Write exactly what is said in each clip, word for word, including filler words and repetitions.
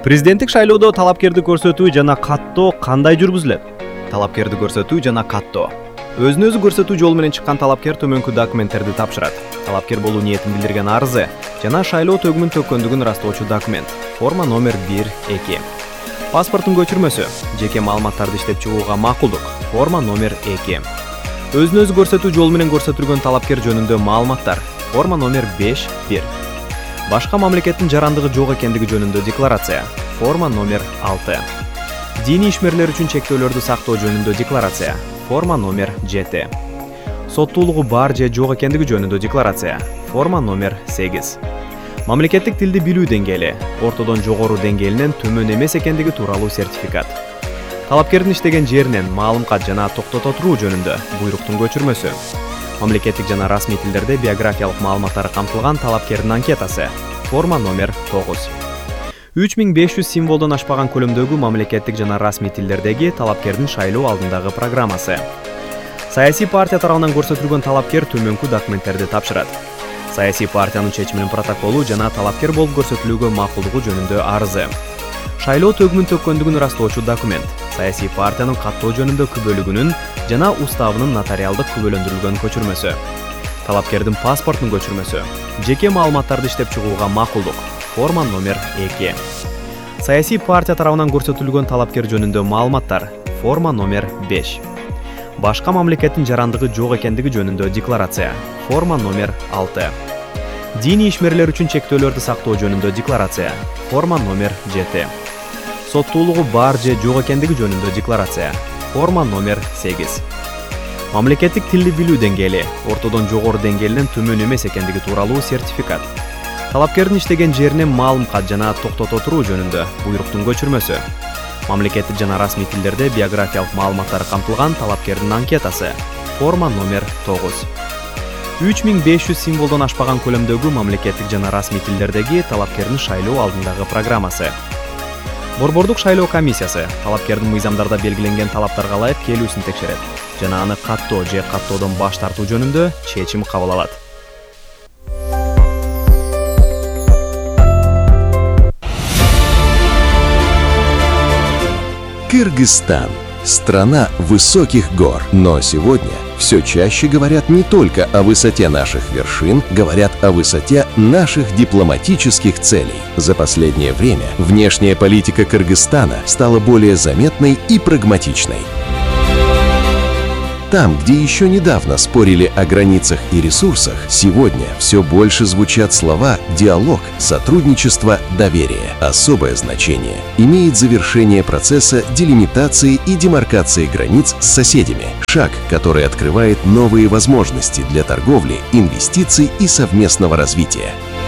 Президенттик шайлоодо талапкерди көрсөтүү жана каттоо кандай жүргүзүлөт? Талапкерди көрсөтүү жана каттоо. Өзүн өзү көрсөтүү жолу менен чыккан талапкер төмөнкү документтерди тапшырат. Талапкер болуу ниетин билдирген арызы жана шайлоо төгүмүн төккөндүгүн ырастоочу документ. Форма номер бир эки. Паспорттун көчүрмөсү, жеке маалыматтарды иштеп чыгууга макулдук. Форма номер эки. Өзүн өзү көрсөтүү жолу менен көрсөтүлгөн талапкер жөнүндө маалыматтар. Форма номер беш бир. Башка мамлекеттин жарандыгы жок экендиги жөнүндө декларация. Форма номер алты. Диний ишмерлер үчүн чектөөлөрдү сактоо жөнүндө декларация. Форма номер жети. Соттуулугу бар же жок экендиги жөнүндө декларация. Форма номер сегиз. Мамлекеттик тилди билүү деңгээли ортодон жогору деңгээлинен төмөн эмес экендиги тууралуу сертификат. Талапкердин иштеген жеринен маалым кат жана токтото туруу жөнүндө буйруктун көчүрмөсү. Мамлекеттик жана расмий тилдерде биографиялык маалыматтары камтылган талапкердин анкетасы. Форма номер тогуз. үч миң беш жүз символдон ашпаган көлөмдөгү мамлекеттик жана расмий тилдердеги талапкердин шайлоо алдындагы программасы. Саясий партия тарабынан көрсөтүлгөн талапкер төмөнкү документтерди тапшырат. Саясий партиянын чечиминин протоколу жана талапкер болуп көрсөтүлүүгө макулдугу жөнүндө арызы. Шайлоо төгүмүн төккөндүгүн ырастоочу документ. Саясий партиянын каттоо жөнүндө күбөлүгүнүн жана уставынын нотариалдык күбөлөндүрүлгөн көчүрмөсү. Талапкердин паспорттун көчүрмөсү. Жеке маалыматтарды иштеп чыгууга макулдук. Форма номер эки. Саясий партия тарабынан көрсөтүлгөн талапкер жөнүндө маалыматтар. Форма номер беш. Башка мамлекеттин жарандыгы жок экендиги жөнүндө декларация. Форма номер алты. Диний ишмерлер үчүн чектөөлөрдү сактоо жөнүндө декларация. Форма номер жети. Соттуулугу бар же жок экендиги жөнүндө декларация. Форма номер сегиз. Мамлекеттик тилди билүү деңгээли ортодон жогору деңгээлинен төмөн эмес экендиги тууралуу сертификат. Талапкердин иштеген жеринен маалым кат жана токтото туруу жөнүндө буйруктун көчүрмөсү. Мамлекеттик жана расмий тилдерде биографиялык маалыматтары камтылган талапкердин анкетасы. Форма номер тогуз. үч миң беш жүз символдон ашпаган көлөмдөгү мамлекеттик жана расмий тилдердеги талапкердин шайлоо алдындагы программасы. Борбордук шайлоо комиссиясы талапкердин мыйзамдарда белгиленген талаптарга ылайык келүүсүн текшерет жана аны каттоо же каттоодон баш тартуу жөнүндө чечим кабыл алат. Кыргызстан – страна высоких гор, но сегодня все чаще говорят не только о высоте наших вершин, говорят о высоте наших дипломатических целей. За последнее время внешняя политика Кыргызстана стала более заметной и прагматичной. Там, где еще недавно спорили о границах и ресурсах, сегодня все больше звучат слова «диалог», «сотрудничество», «доверие». Особое значение имеет завершение процесса делимитации и демаркации границ с соседями. Шаг, который открывает новые возможности для торговли, инвестиций и совместного развития.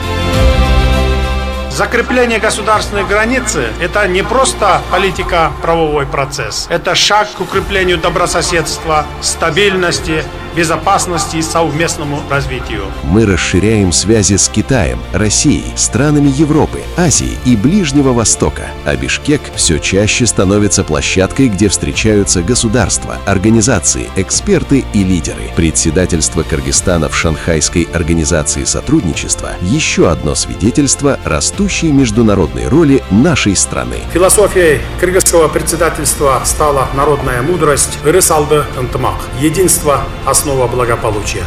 Закрепление государственной границы – это не просто политико-правовой процесс. Это шаг к укреплению добрососедства, стабильности, безопасности и совместному развитию. Мы расширяем связи с Китаем, Россией, странами Европы, Азии и Ближнего Востока. А Бишкек все чаще становится площадкой, где встречаются государства, организации, эксперты и лидеры. Председательство Кыргызстана в Шанхайской организации сотрудничества – еще одно свидетельство растущей международной роли нашей страны. Философией кыргызского председательства стала народная мудрость «Ырысалды ынтымак» – единство – основа благополучия.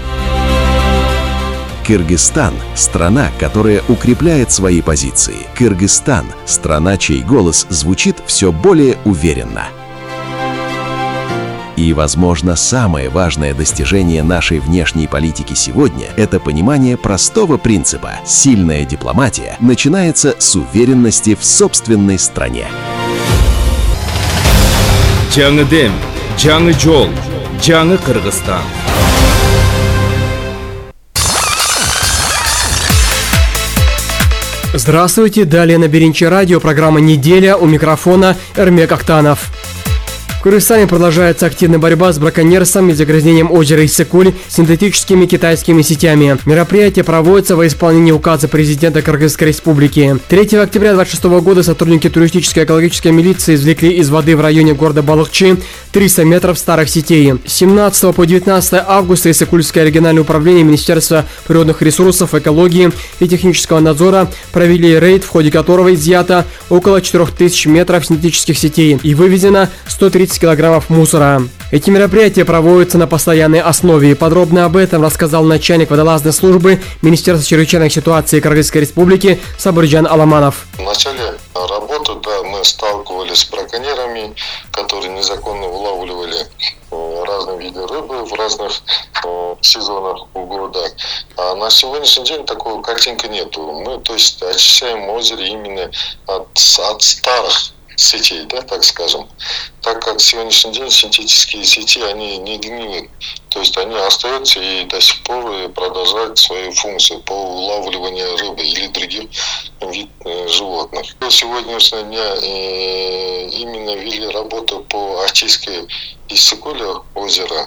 Кыргызстан – страна, которая укрепляет свои позиции. Кыргызстан – страна, чей голос звучит все более уверенно. И, возможно, самое важное достижение нашей внешней политики сегодня – это понимание простого принципа. Сильная дипломатия начинается с уверенности в собственной стране. Жаңы дем, жаңы жол, жаңы Кыргызстан. Здравствуйте, далее на Беринче радио, программа «Неделя», у микрофона Эрмек Актанов. В Кыргызстане продолжается активная борьба с браконьерством и загрязнением озера Иссык-Куль синтетическими китайскими сетями. Мероприятие проводится во исполнении указа президента Кыргызской республики. третьего октября две тысячи двадцать шестого года сотрудники туристической экологической милиции извлекли из воды в районе города Балыкчы триста метров старых сетей. С семнадцатого по девятнадцатое августа Иссык-Кульское региональное управление Министерства природных ресурсов, экологии и технического надзора провели рейд, в ходе которого изъято около четырёх тысяч метров синтетических сетей и вывезено сто тридцать килограммов мусора. Эти мероприятия проводятся на постоянной основе. Подробно об этом рассказал начальник водолазной службы Министерства чрезвычайных ситуаций Кыргызской республики Сабырджан Аламанов. В начале работы, да, мы сталкивались с браконьерами, которые незаконно вылавливали разные виды рыбы в разных э, сезонах года. А на сегодняшний день такой картинки нету. Мы, то есть, очищаем озеро именно от, от старых сетей, да, так скажем. Так как сегодняшний день синтетические сети, они не гниют. То есть они остаются и до сих пор продолжают свои функции по улавливанию рыбы или других вид э, животных. Сегодняшнего дня э, именно вели работу по очистке Иссык-Куля озера.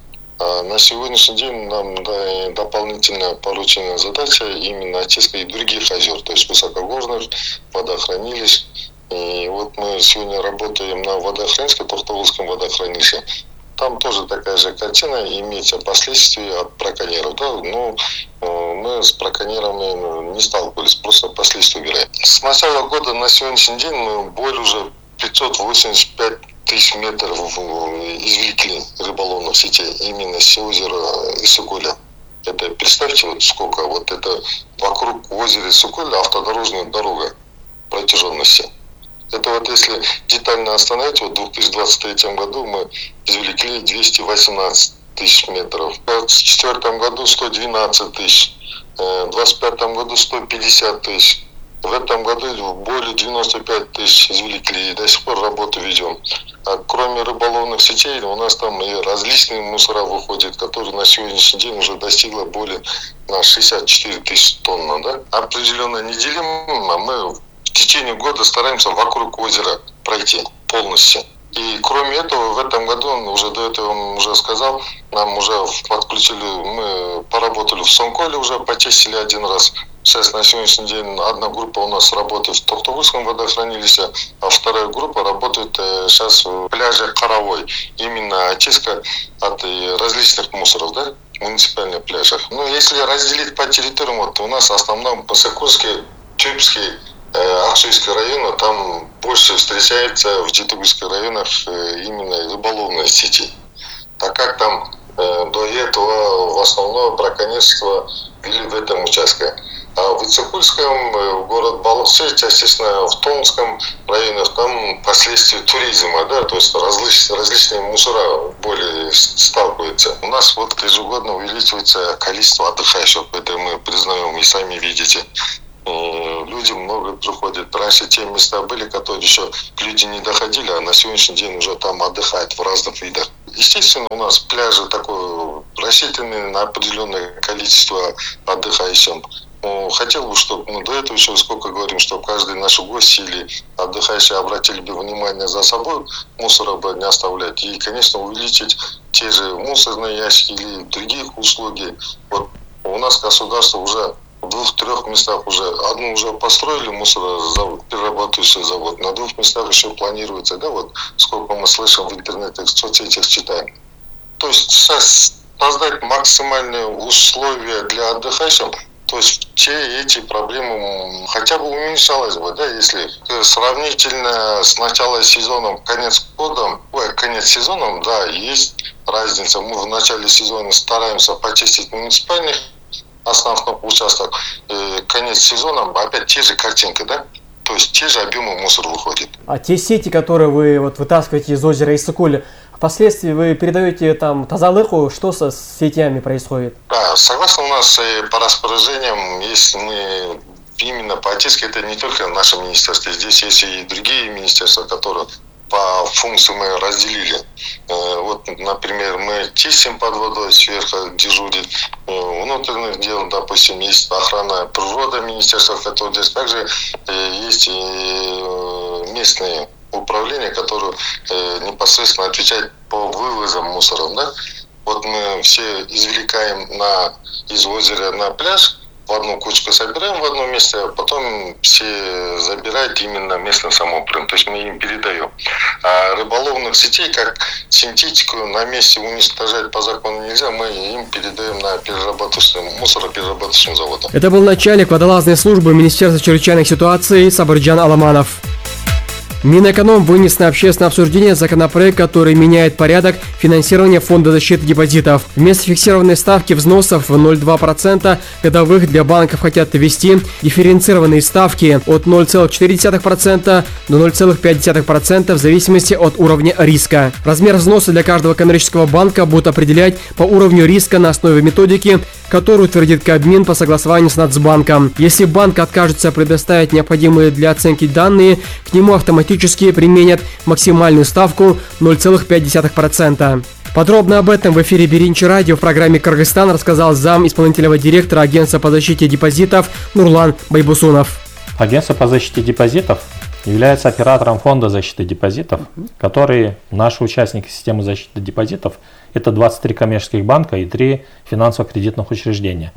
А на сегодняшний день нам да, дополнительно поручена задача именно очистка и других озер, то есть высокогорных водохранилищ. И вот мы сегодня работаем на водохранилище, Токтогулском водохранилище. Там тоже такая же картина, имеется последствия от браконьеров. Да? Но э, мы с браконьерами не сталкивались, просто последствия убираем. С начала года на сегодняшний день мы более уже пятьсот восемьдесят пять тысяч метров извлекли рыболовных сетей именно с озера Иссык-Куля. Это представьте, вот сколько, вот это вокруг озера Иссык-Куля автодорожная дорога протяженности. Это вот если детально остановить, вот в две тысячи двадцать третьем году мы извлекли двести восемнадцать тысяч метров. В две тысячи двадцать четвёртом году сто двенадцать тысяч, в две тысячи двадцать пятом году сто пятьдесят тысяч. В этом году более девяносто пять тысяч извлекли и до сих пор работу ведем. А кроме рыболовных сетей у нас там и различные мусора выходят, которые на сегодняшний день уже достигло более на шестьдесят четыре тысячи тонн. Да? Определенно неделимо мы в течение года стараемся вокруг озера пройти полностью. И кроме этого, в этом году, уже до этого он уже сказал, нам уже подключили, мы поработали в Сонколе, уже почистили один раз. Сейчас на сегодняшний день одна группа у нас работает в Токтогулском водохранилище, а вторая группа работает сейчас в пляже Каравой. Именно очистка от различных мусоров, да, муниципальных пляжах. Ну, если разделить по территориям, вот у нас в основном Иссык-Кульский, Чуйпский, Аксуйский район, там больше встречается в Жетыгульских районах именно рыболовные сети. Так как там э, до этого в основном браконьерство вели в этом участке. А в Иссык-Кульском, в город Балыкчы, естественно, в Томском районе, там последствия туризма, да, то есть различные, различные мусора более сталкиваются. У нас вот ежегодно увеличивается количество отдыхающих, это мы признаем и сами видите. Люди много приходят. Раньше те места были, которые еще люди не доходили, а на сегодняшний день уже там отдыхают в разных видах. Естественно, у нас пляжи такой рассчитаны на определенное количество отдыхающих. Хотел бы, чтобы ну, до этого еще сколько говорим, чтобы каждый наш гость или отдыхающий обратили бы внимание за собой, мусора бы не оставлять. И, конечно, увеличить те же мусорные ящики или другие услуги. Вот у нас государство уже в двух-трех местах уже, одну уже построили мусорозавод, перерабатывающий завод, на двух местах еще планируется, да, вот сколько мы слышим в интернете, в соцсетях читаем. То есть создать максимальные условия для отдыхающих, то есть все эти проблемы хотя бы уменьшалось бы, да, если сравнительно с начала сезона, конец года, ой, конец сезона, да, есть разница. Мы в начале сезона стараемся почистить муниципальных основных участков, э, конец сезона, опять те же картинки, да? То есть те же объемы мусора выходит. А те сети, которые вы вот вытаскиваете из озера Иссык-Куль, впоследствии вы передаете там тазалыху, что со сетями происходит? Да, согласно у нас э, по распоряжениям, если мы именно по очистке, это не только наше министерство, здесь есть и другие министерства, которые по функции мы разделили. Вот, например, мы чистим под водой, сверху дежурит внутренних дел, допустим, есть охрана природы министерства, которое здесь также есть и местные управление, которое э, непосредственно отвечает по вывозам мусора. Да? Вот мы все извлекаем на, из озера на пляж, в одну кучку собираем в одном месте, а потом все забирают именно местным самоуправлением. То есть мы им передаем. А рыболовных сетей, как синтетику, на месте уничтожать по закону нельзя, мы им передаем на перерабатывающим, мусороперерабатывающим заводам. Это был начальник водолазной службы Министерства чрезвычайных ситуаций Сабырджан Аламанов. Минэконом вынес на общественное обсуждение законопроект, который меняет порядок финансирования фонда защиты депозитов. Вместо фиксированной ставки взносов в ноль целых два десятых процента годовых для банков хотят ввести дифференцированные ставки от ноль целых четыре десятых процента до ноль целых пять десятых процента в зависимости от уровня риска. Размер взноса для каждого коммерческого банка будут определять по уровню риска на основе методики, которую утвердит Кабмин по согласованию с Нацбанком. Если банк откажется предоставить необходимые для оценки данные, к нему автоматически применят максимальную ставку ноль целых пять десятых процента. Подробно об этом в эфире Беринчи радио в программе «Кыргызстан» рассказал зам исполнительного директора Агентства по защите депозитов Нурлан Байбусунов. Агентство по защите депозитов является оператором фонда защиты депозитов, которые наши участники системы защиты депозитов – это двадцать три коммерческих банка и три финансово-кредитных учреждения.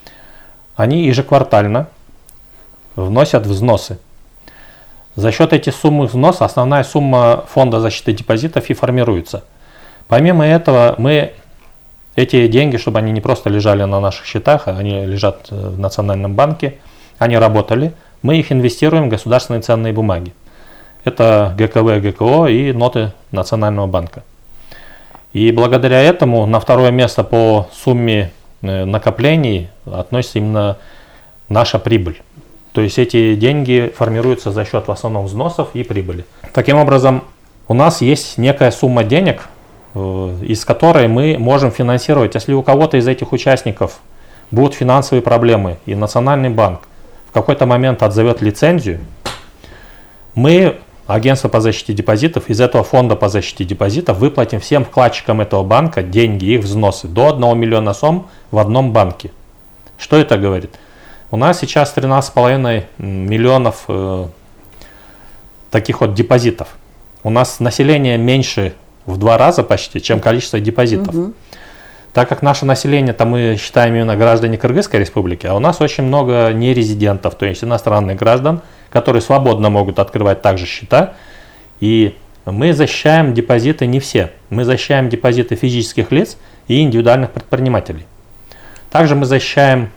Они ежеквартально вносят взносы. За счет этих сумм взноса основная сумма фонда защиты депозитов и формируется. Помимо этого, мы эти деньги, чтобы они не просто лежали на наших счетах, они лежат в Национальном банке, они работали, мы их инвестируем в государственные ценные бумаги. Это ГКВ, ГКО и ноты Национального банка. И благодаря этому на второе место по сумме накоплений относится именно наша прибыль. То есть эти деньги формируются за счет в основном взносов и прибыли. Таким образом, у нас есть некая сумма денег, из которой мы можем финансировать. Если у кого-то из этих участников будут финансовые проблемы, и Национальный банк в какой-то момент отзовет лицензию, мы, Агентство по защите депозитов, из этого фонда по защите депозитов выплатим всем вкладчикам этого банка деньги, их взносы до одного миллиона сом в одном банке. Что это говорит? У нас сейчас тринадцать с половиной миллионов э, таких вот депозитов. У нас население меньше в два раза почти, чем количество депозитов. Угу. Так как наше население, там мы считаем именно граждане Кыргызской республики, а у нас очень много нерезидентов, то есть иностранных граждан, которые свободно могут открывать также счета. И мы защищаем депозиты не все. Мы защищаем депозиты физических лиц и индивидуальных предпринимателей. Также мы защищаем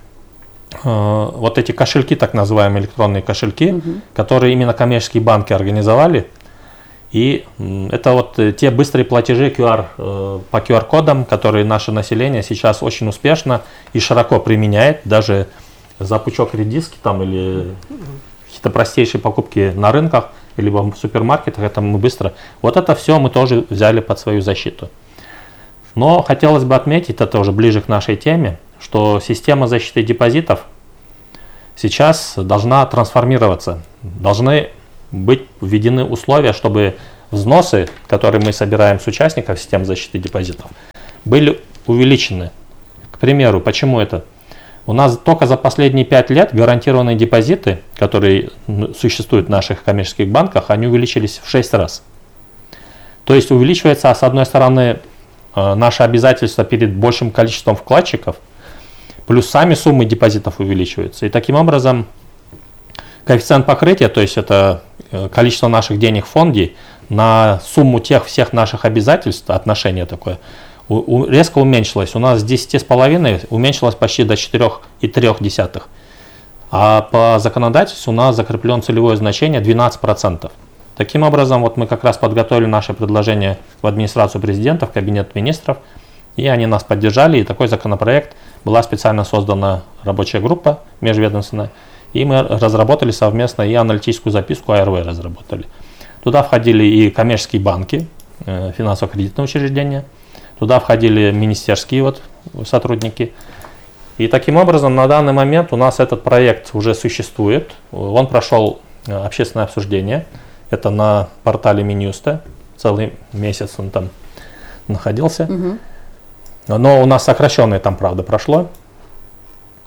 вот эти кошельки, так называемые электронные кошельки, угу. которые именно коммерческие банки организовали. И это вот те быстрые платежи ку ар, по ку ар-кодам, которые наше население сейчас очень успешно и широко применяет. Даже за пучок редиски там, или какие-то простейшие покупки на рынках, либо в супермаркетах, это мы быстро. Вот это все мы тоже взяли под свою защиту. Но хотелось бы отметить, это уже ближе к нашей теме, что система защиты депозитов сейчас должна трансформироваться. Должны быть введены условия, чтобы взносы, которые мы собираем с участников системы защиты депозитов, были увеличены. К примеру, почему это? У нас только за последние пять лет гарантированные депозиты, которые существуют в наших коммерческих банках, они увеличились в шесть раз. То есть увеличивается, с одной стороны, наше обязательство перед большим количеством вкладчиков, плюс сами суммы депозитов увеличиваются. И таким образом коэффициент покрытия, то есть это количество наших денег в фонде на сумму тех всех наших обязательств, отношение такое, у, у, резко уменьшилось. У нас с десяти с половиной уменьшилось почти до четырёх и трёх десятых. А по законодательству у нас закреплено целевое значение двенадцать процентов. Таким образом, вот мы как раз подготовили наше предложение в администрацию президента, в кабинет министров, и они нас поддержали, и такой законопроект, была специально создана рабочая группа межведомственная, и мы разработали совместно и аналитическую записку эй эр вэ разработали. Туда входили и коммерческие банки, финансово-кредитные учреждения, туда входили министерские вот сотрудники. И таким образом на данный момент у нас этот проект уже существует, он прошел общественное обсуждение, это на портале Минюста, целый месяц он там находился. Угу. Но у нас сокращенное там, правда, прошло.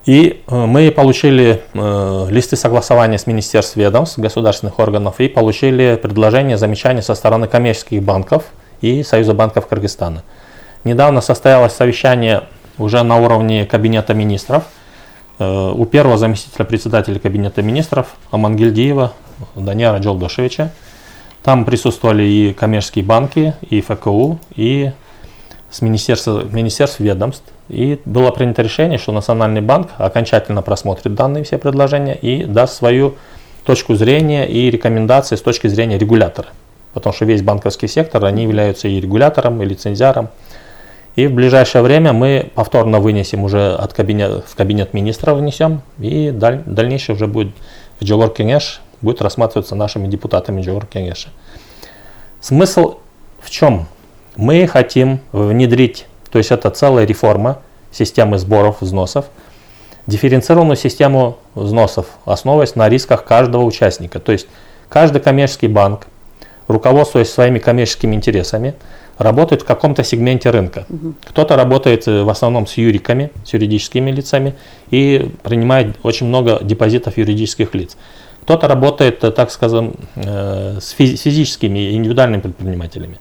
И мы получили э, листы согласования с министерств, ведомств, государственных органов и получили предложения, замечания со стороны коммерческих банков и Союза банков Кыргызстана. Недавно состоялось совещание уже на уровне Кабинета министров э, у первого заместителя председателя Кабинета министров Амангельдиева Данияра Жолдошевича. Там присутствовали и коммерческие банки, и эф ка у, и с министерства, министерств, ведомств. И было принято решение, что Национальный банк окончательно просмотрит данные все предложения и даст свою точку зрения и рекомендации с точки зрения регулятора. Потому что весь банковский сектор, они являются и регулятором, и лицензиаром. И в ближайшее время мы повторно вынесем уже от кабинет, в кабинет министров внесем, и даль, дальнейшее уже будет в Джогор Кеңеш, будет рассматриваться нашими депутатами Джогор Кеңеша. Смысл в чем? Мы хотим внедрить, то есть это целая реформа системы сборов, взносов, дифференцированную систему взносов, основываясь на рисках каждого участника. То есть каждый коммерческий банк, руководствуясь своими коммерческими интересами, работает в каком-то сегменте рынка. Угу. Кто-то работает в основном с юриками, с юридическими лицами и принимает очень много депозитов юридических лиц. Кто-то работает, так скажем, с физическими и индивидуальными предпринимателями.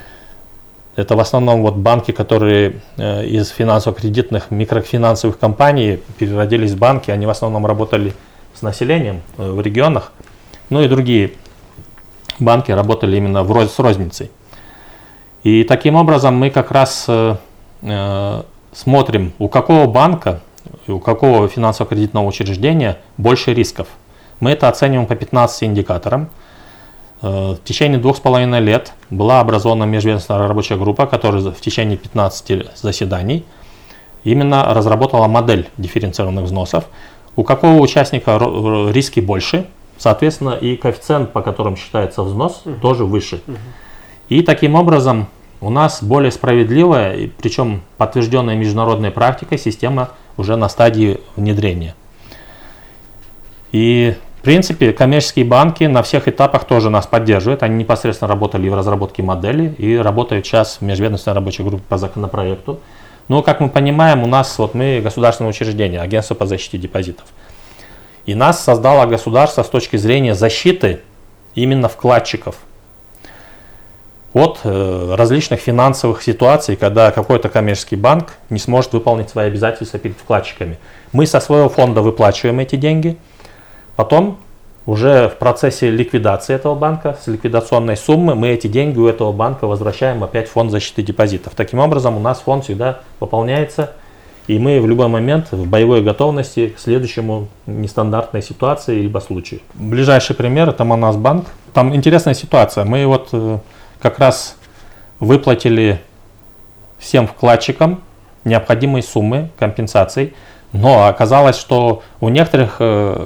Это в основном вот банки, которые из финансово-кредитных микрофинансовых компаний переродились в банки, они в основном работали с населением в регионах, ну и другие банки работали именно в роз, с розницей. И таким образом мы как раз э, э, смотрим, у какого банка, у какого финансово-кредитного учреждения больше рисков. Мы это оцениваем по пятнадцати индикаторам. Э, в течение двух с половиной лет была образована межведомственная рабочая группа, которая в течение пятнадцати заседаний именно разработала модель дифференцированных взносов. У какого участника риски больше, соответственно, и коэффициент, по которым считается взнос, uh-huh. тоже выше. Uh-huh. И таким образом у нас более справедливая, причем подтвержденная международной практикой, система уже на стадии внедрения. И в принципе коммерческие банки на всех этапах тоже нас поддерживают. Они непосредственно работали в разработке модели и работают сейчас в межведомственной рабочей группе по законопроекту. Но, как мы понимаем, у нас вот мы государственное учреждение, агентство по защите депозитов. И нас создало государство с точки зрения защиты именно вкладчиков от э, различных финансовых ситуаций, когда какой-то коммерческий банк не сможет выполнить свои обязательства перед вкладчиками. Мы со своего фонда выплачиваем эти деньги, потом уже в процессе ликвидации этого банка, с ликвидационной суммы, мы эти деньги у этого банка возвращаем опять в фонд защиты депозитов. Таким образом у нас фонд всегда пополняется, и мы в любой момент в боевой готовности к следующему нестандартной ситуации либо случаю. Ближайший пример — это Манасбанк. Там интересная ситуация. Мы вот э, как раз выплатили всем вкладчикам необходимые суммы компенсаций, но оказалось, что у некоторых э,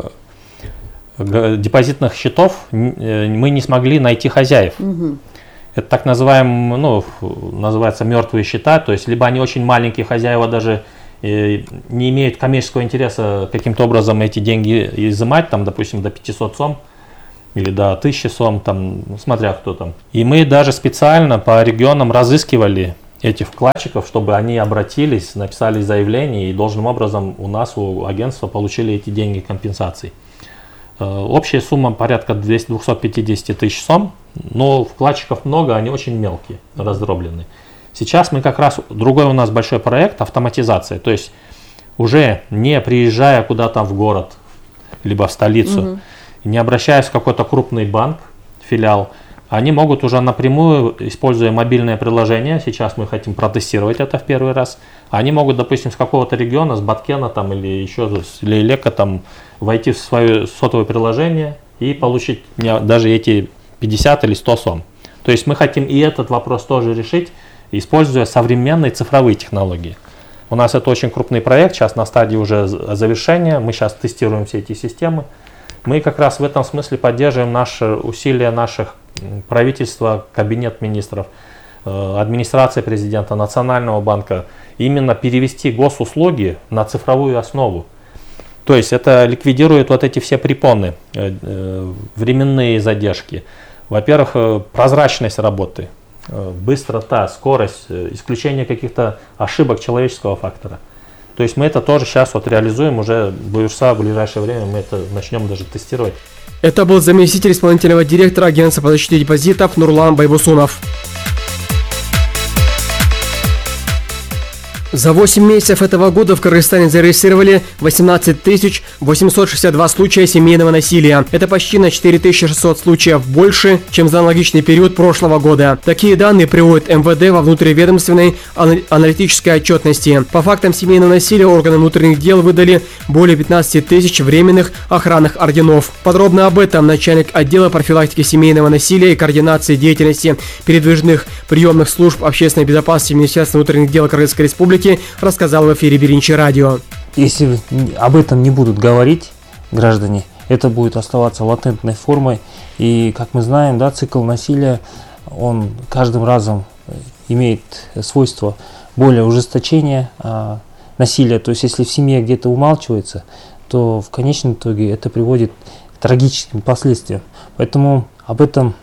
депозитных счетов э, мы не смогли найти хозяев. Угу. Это так называемые, ну, называется мертвые счета, то есть либо они очень маленькие, хозяева даже э, не имеют коммерческого интереса каким-то образом эти деньги изымать, там, допустим, до пятисот сом, или до тысячи сом, там, смотря кто там. И мы даже специально по регионам разыскивали этих вкладчиков, чтобы они обратились, написали заявление, и должным образом у нас, у агентства, получили эти деньги компенсаций. Общая сумма порядка двухсот пятидесяти тысяч сом, но вкладчиков много, они очень мелкие, раздробленные. Сейчас мы как раз, другой у нас большой проект — автоматизация, то есть уже не приезжая куда-то в город, либо в столицу, угу. не обращаясь в какой-то крупный банк, филиал, они могут уже напрямую, используя мобильное приложение, сейчас мы хотим протестировать это в первый раз, они могут, допустим, с какого-то региона, с Баткена там, или еще с Лейлека там, войти в свое сотовое приложение и получить даже эти пятьдесят или сто сом. То есть мы хотим и этот вопрос тоже решить, используя современные цифровые технологии. У нас это очень крупный проект, сейчас на стадии уже завершения, мы сейчас тестируем все эти системы. Мы как раз в этом смысле поддерживаем наши усилия наших правительства, кабинет министров, администрации президента, Национального банка, именно перевести госуслуги на цифровую основу. То есть это ликвидирует вот эти все препоны, временные задержки. Во-первых, прозрачность работы, быстрота, скорость, исключение каких-то ошибок человеческого фактора. То есть мы это тоже сейчас вот реализуем, уже в ближайшее время мы это начнем даже тестировать. Это был заместитель исполнительного директора Агентства по защите депозитов Нурлан Байбусунов. За восемь месяцев этого года в Кыргызстане зарегистрировали восемнадцать тысяч восемьсот шестьдесят два случая семейного насилия. Это почти на четыре тысячи шестьсот случаев больше, чем за аналогичный период прошлого года. Такие данные приводит эм вэ дэ во внутриведомственной аналитической отчетности. По фактам семейного насилия органы внутренних дел выдали более пятнадцати тысяч временных охранных орденов. Подробно об этом начальник отдела профилактики семейного насилия и координации деятельности передвижных приемных служб общественной безопасности Министерства внутренних дел Кыргызской Республики рассказал в эфире Биринчи радио. Если об этом не будут говорить граждане, это будет оставаться латентной формой. И, как мы знаем, да, цикл насилия, он каждым разом имеет свойство более ужесточения а, насилия. То есть, если в семье где-то умалчивается, то в конечном итоге это приводит к трагическим последствиям. Поэтому об этом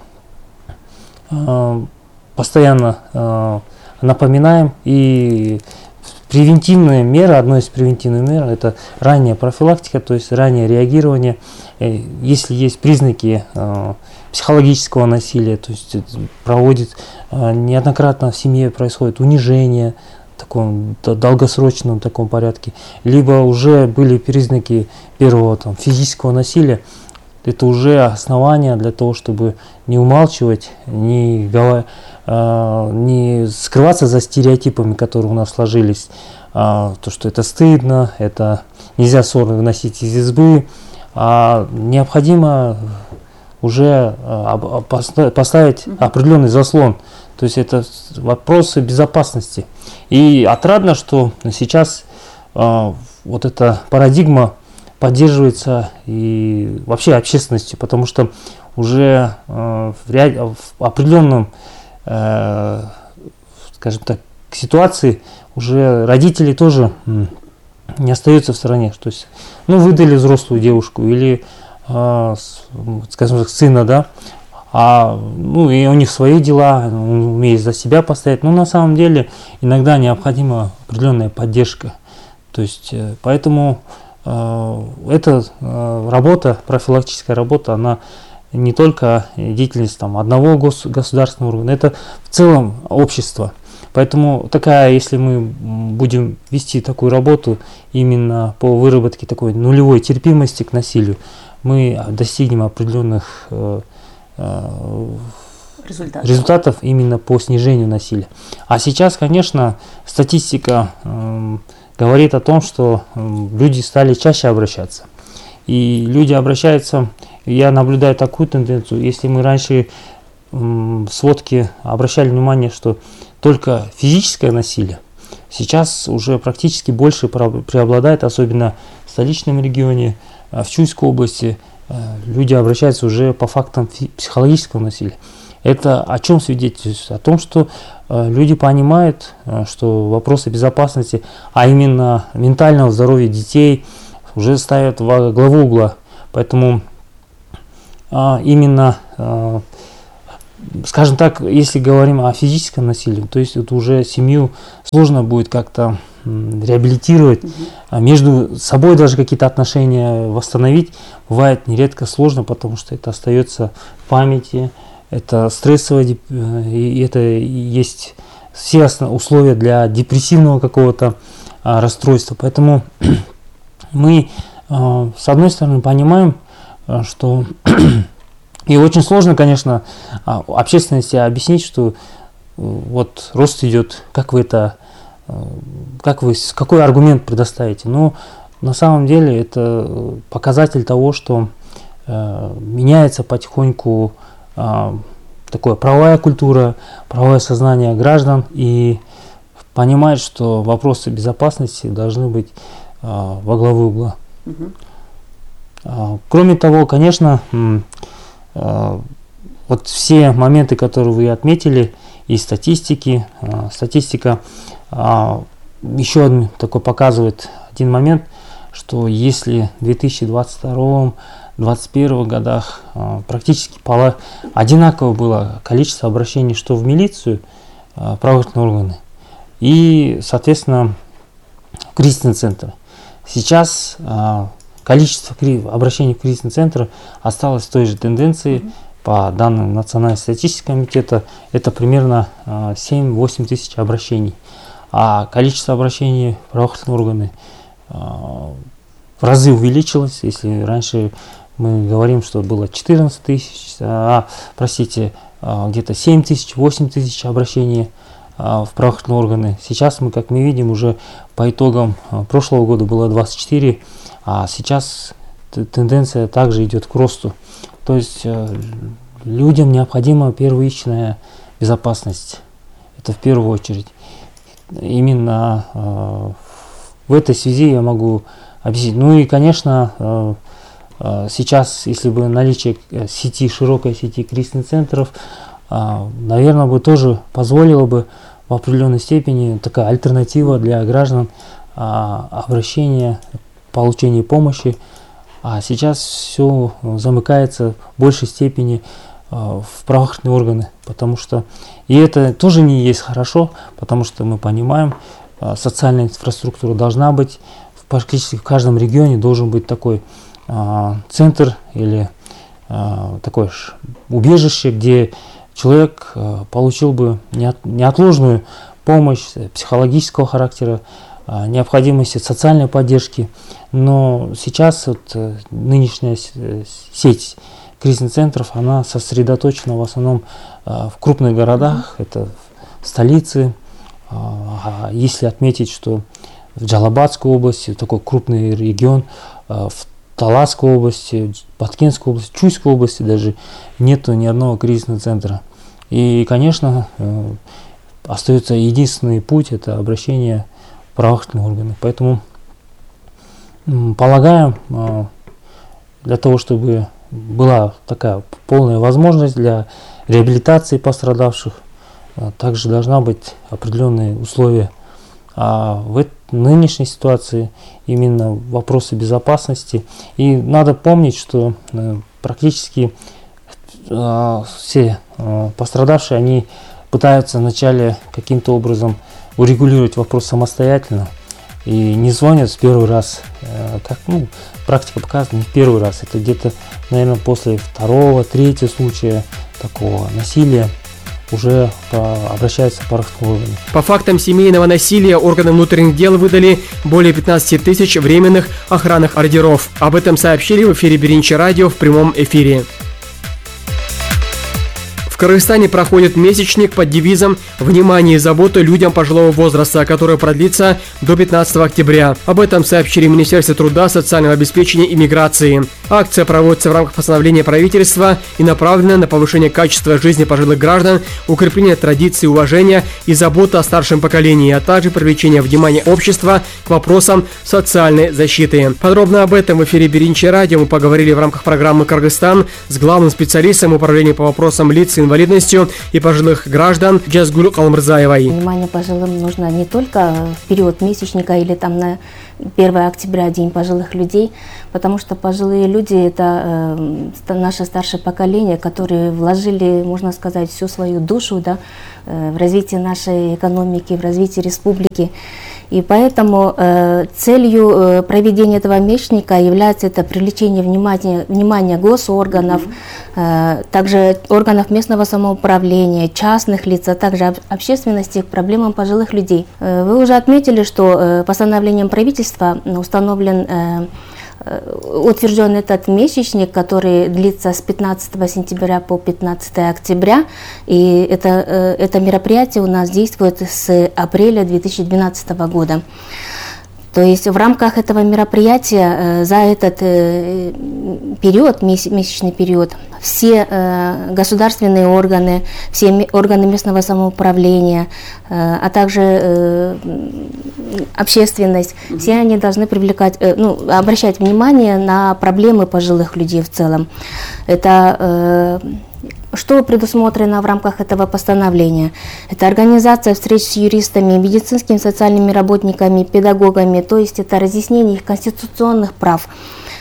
а, постоянно а, напоминаем. И превентивная мера, одной из превентивных мер, это ранняя профилактика, то есть раннее реагирование. Если есть признаки э, психологического насилия, то есть проводит э, неоднократно в семье происходит унижение в таком долгосрочном таком порядке, либо уже были признаки первого там, физического насилия, это уже основания для того, чтобы не умалчивать, не, э, не скрываться за стереотипами, которые у нас сложились. Э, то, что это стыдно, это нельзя ссоры выносить из избы. А необходимо уже э, поставить определенный заслон. То есть это вопросы безопасности. И отрадно, что сейчас э, вот эта парадигма поддерживается и вообще общественностью, потому что уже э, в, ряд, в определенном, э, скажем так, ситуации уже родители тоже м, не остаются в стороне. То есть, ну, выдали взрослую девушку или, э, с, скажем так, сына, да, а, ну, и у них свои дела, он умеет за себя постоять, но на самом деле иногда необходима определенная поддержка. То есть, э, поэтому эта работа, профилактическая работа, она не только деятельность там, одного гос государственного органа, это в целом общество. Поэтому такая, если мы будем вести такую работу именно по выработке такой нулевой терпимости к насилию, мы достигнем определенных э, э, результатов. результатов именно по снижению насилия. А сейчас, конечно, статистика э, говорит о том, что люди стали чаще обращаться. И люди обращаются, я наблюдаю такую тенденцию, если мы раньше в сводке обращали внимание, что только физическое насилие, сейчас уже практически больше преобладает, особенно в столичном регионе, в Чуйской области, люди обращаются уже по фактам психологического насилия. Это о чем свидетельствует? О том, что э, люди понимают, э, что вопросы безопасности, а именно ментального здоровья детей, уже ставят во главу угла. Поэтому э, именно, э, скажем так, если говорим о физическом насилии, то есть это уже семью сложно будет как-то э, реабилитировать, mm-hmm. между собой даже какие-то отношения восстановить бывает нередко сложно, потому что это остается в памяти. Это стрессовое, и это есть все условия для депрессивного какого-то а, расстройства. Поэтому мы, а, с одной стороны, понимаем, а, что и очень сложно, конечно, а, общественности объяснить, что а, вот рост идет, как вы это, а, как вы, какой аргумент предоставите. Но на самом деле это показатель того, что а, меняется потихоньку такое правовая культура, правовое сознание граждан и понимать, что вопросы безопасности должны быть а, во главе угла. Угу. А, кроме того, конечно, а, вот все моменты, которые вы отметили, и статистики, а, статистика а, еще один такой показывает один момент, что если в две тысячи двадцать втором — две тысячи двадцать первом годах а, практически пола одинаково было количество обращений что в милицию, а, правоохранительные органы, и, соответственно, кризисный центр. Сейчас э, количество кри- обращений в кризисный центр осталось в той же тенденции. Mm-hmm. По данным Национального статистического комитета, это примерно э, семь-восемь тысяч обращений. А количество обращений в правоохранительные органы э, в разы увеличилось. Если раньше мы говорим, что было четырнадцать тысяч, а, простите, э, где-то семь тысяч, восемь тысяч обращений э, в правоохранительные органы. Сейчас мы, как мы видим, уже по итогам э, прошлого года было двадцать четыре, а сейчас т- тенденция также идет к росту. То есть э, людям необходима первичная безопасность. Это в первую очередь. Именно э, в этой связи я могу объяснить. Ну и, конечно, э, э, сейчас, если бы наличие сети, широкой сети кризисных центров, э, наверное, бы тоже позволило бы в определенной степени такая альтернатива для граждан э, обращения, получения помощи. А сейчас все замыкается в большей степени э, в правоохранительные органы, потому что и это тоже не есть хорошо, потому что мы понимаем, э, социальная инфраструктура должна быть, практически в каждом регионе должен быть такой э, центр или э, такое убежище, где человек э, получил бы неот, неотложную помощь психологического характера, необходимости социальной поддержки, но сейчас вот, э, нынешняя сеть кризисных центров, она сосредоточена в основном э, в крупных городах, это в столице. Э, а если отметить, что в Джалабадской области, такой крупный регион, э, в Таласской области, Баткенской области, Чуйской области даже нету ни одного кризисного центра. И, конечно, э, остается единственный путь, это обращение правоохранительные органы. Поэтому м, полагаем, э, для того, чтобы была такая полная возможность для реабилитации пострадавших, э, также должна быть определенные условия. А в этой нынешней ситуации именно вопросы безопасности. И надо помнить, что э, практически э, все э, пострадавшие, они пытаются вначале каким-то образом урегулировать вопрос самостоятельно и не звонят в первый раз, э, как ну, практика показывает, не в первый раз, это где-то, наверное, после второго, третьего случая такого насилия уже по, обращаются в правоохранительные органы. По фактам семейного насилия органы внутренних дел выдали более пятнадцати тысяч временных охранных ордеров. Об этом сообщили в эфире Беринчи радио в прямом эфире. В Кыргызстане проходит месячник под девизом «Внимание и забота людям пожилого возраста», который продлится до пятнадцатого октября. Об этом сообщили в Министерстве труда, социального обеспечения и миграции. Акция проводится в рамках постановления правительства и направлена на повышение качества жизни пожилых граждан, укрепление традиций уважения и заботы о старшем поколении, а также привлечение внимания общества к вопросам социальной защиты. Подробно об этом в эфире Беринчи радио мы поговорили в рамках программы «Кыргызстан» с главным специалистом управления по вопросам лиц с инвалидностью и пожилых граждан Джазгуль Калмырзаевой. Внимание пожилым нужно не только в период месячника или там на первого октября, День пожилых людей, потому что пожилые люди – это э, наше старшее поколение, которые вложили, можно сказать, всю свою душу, да, э, в развитие нашей экономики, в развитие республики. И поэтому э, целью э, проведения этого месячника является это привлечение внимания, внимания госорганов, э, также органов местного самоуправления, частных лиц, а также об, общественности к проблемам пожилых людей. Э, вы уже отметили, что э, постановлением правительства установлен э, утвержден этот месячник, который длится с пятнадцатого сентября по пятнадцатое октября. И это, это мероприятие у нас действует с апреля две тысячи двенадцатого года. То есть в рамках этого мероприятия за этот период, месячный период, все государственные органы, все органы местного самоуправления, а также общественность, все они должны привлекать, ну, обращать внимание на проблемы пожилых людей в целом. Это что предусмотрено в рамках этого постановления? Это организация встреч с юристами, медицинскими, социальными работниками, педагогами, то есть это разъяснение их конституционных прав.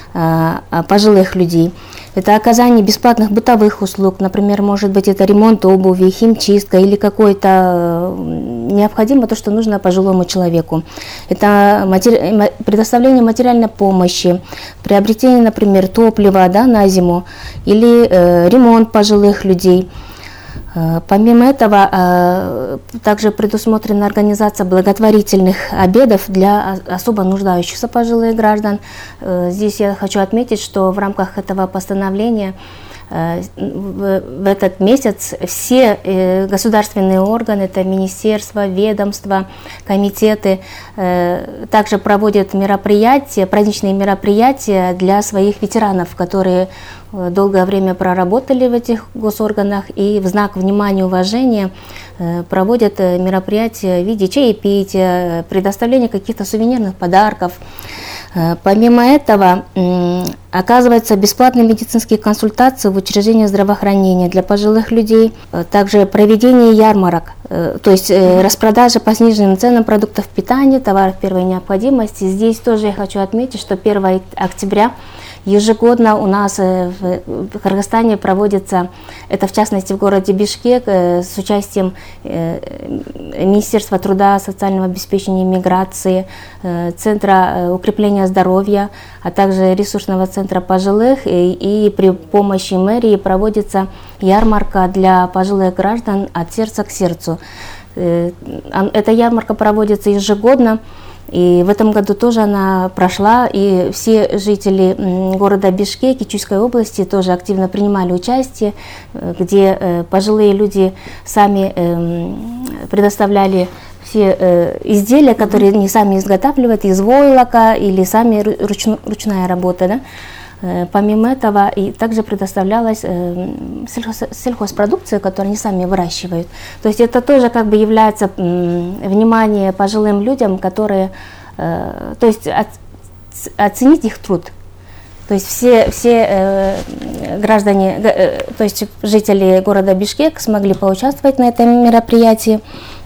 пожилых людей. Это оказание бесплатных бытовых услуг, например, может быть, это ремонт обуви, химчистка или какое-то необходимо то, что нужно пожилому человеку. Это матери... предоставление материальной помощи, приобретение, например, топлива, да, на зиму или э, ремонт пожилых людей. Помимо этого, также предусмотрена организация благотворительных обедов для особо нуждающихся пожилых граждан. Здесь я хочу отметить, что в рамках этого постановления в этот месяц все государственные органы, это министерства, ведомства, комитеты, также проводят мероприятия, праздничные мероприятия для своих ветеранов, которые долгое время проработали в этих госорганах и в знак внимания и уважения проводят мероприятия в виде чаепития, предоставления каких-то сувенирных подарков. Помимо этого, оказываются бесплатные медицинские консультации в учреждениях здравоохранения для пожилых людей, также проведение ярмарок, то есть распродажа по сниженным ценам продуктов питания, товаров первой необходимости. Здесь тоже я хочу отметить, что первого октября ежегодно у нас в Кыргызстане проводится, это в частности в городе Бишкек, с участием Министерства труда, социального обеспечения и миграции, Центра укрепления здоровья, а также ресурсного центра пожилых, и, и при помощи мэрии проводится ярмарка для пожилых граждан «От сердца к сердцу». Эта ярмарка проводится ежегодно. И в этом году тоже она прошла, и все жители города Бишкек и Чуйской области тоже активно принимали участие, где пожилые люди сами предоставляли все изделия, которые они сами изготавливают из войлока или сами ручно, ручная работа. Да? Помимо этого и также предоставлялась сельхоз, сельхозпродукция, которую они сами выращивают. То есть это тоже как бы является внимание пожилым людям, которые, то есть от, оценить их труд. То есть все, все граждане, то есть жители города Бишкек смогли поучаствовать на этом мероприятии,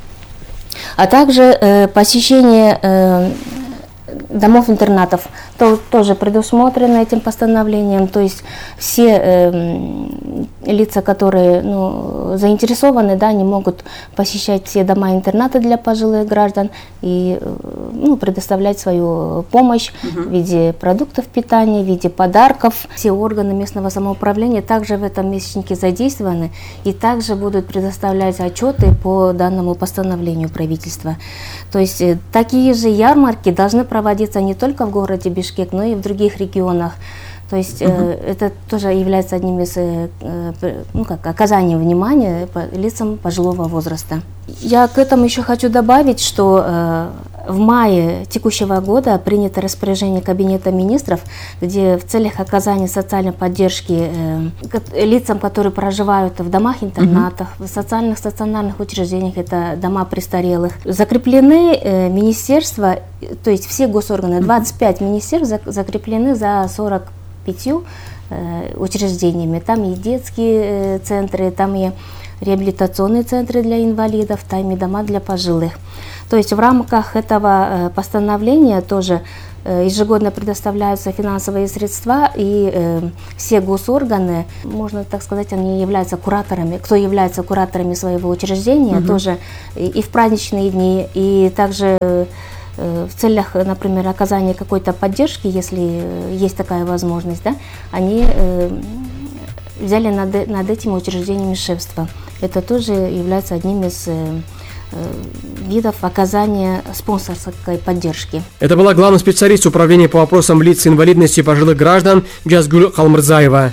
а также посещение домов-интернатов то, тоже предусмотрено этим постановлением, то есть все э, лица, которые ну, заинтересованы, да, они могут посещать все дома-интернаты для пожилых граждан и ну, предоставлять свою помощь угу. в виде продуктов питания, в виде подарков. Все органы местного самоуправления также в этом месячнике задействованы и также будут предоставлять отчеты по данному постановлению правительства. То есть э, такие же ярмарки должны проводиться не только в городе Бишкек, но и в других регионах. То есть uh-huh. э, это тоже является одним из э, ну, как, оказанием внимания по лицам пожилого возраста. Я к этому еще хочу добавить, что э, в мае текущего года принято распоряжение Кабинета министров, где в целях оказания социальной поддержки э, лицам, которые проживают в домах-интернатах, uh-huh. в социальных стационарных учреждениях, это дома престарелых, закреплены э, министерства, то есть все госорганы, двадцать пять министерств закреплены за сорок пятью э, учреждениями. Там и детские э, центры, там и реабилитационные центры для инвалидов, там и дома для пожилых. То есть в рамках этого э, постановления тоже э, ежегодно предоставляются финансовые средства, и э, все госорганы, можно так сказать, они являются кураторами, кто является кураторами своего учреждения, угу. тоже и, и в праздничные дни, и также э, в целях, например, оказания какой-то поддержки, если есть такая возможность, да, они э, взяли над, над этими учреждениями шефство. Это тоже является одним из э, видов оказания спонсорской поддержки. Это была главный специалист управления по вопросам лиц с инвалидностью пожилых граждан Джазгуль Халмырзаева.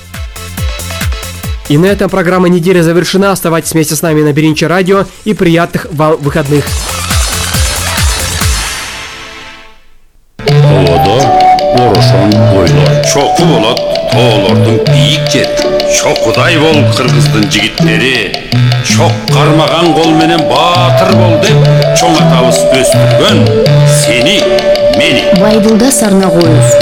И на этом программа недели завершена. Оставайтесь вместе с нами на Беринче радио и приятных вам выходных. Орошон ойлор чоқу болот, тоолордун бийик жери. Чоқудай бол кыргыздын жигиттери. Чоқ кармаган кол менен баатыр бол деп чоң атабыз өстүргөн сени, мени. Байдылда Сарнагулов.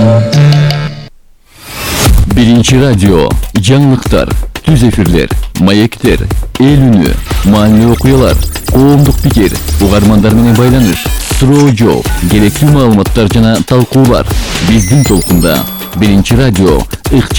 Беринче радио, жаңылыктар, түз эфирлер, маектер, эл үнү, маанилүү окуялар, коомдук пикир, угармандар менен байланыш, суроо жооп, керектүү маалыматтар жана талкуулар биздин толкунда. биринчи радио ыкчам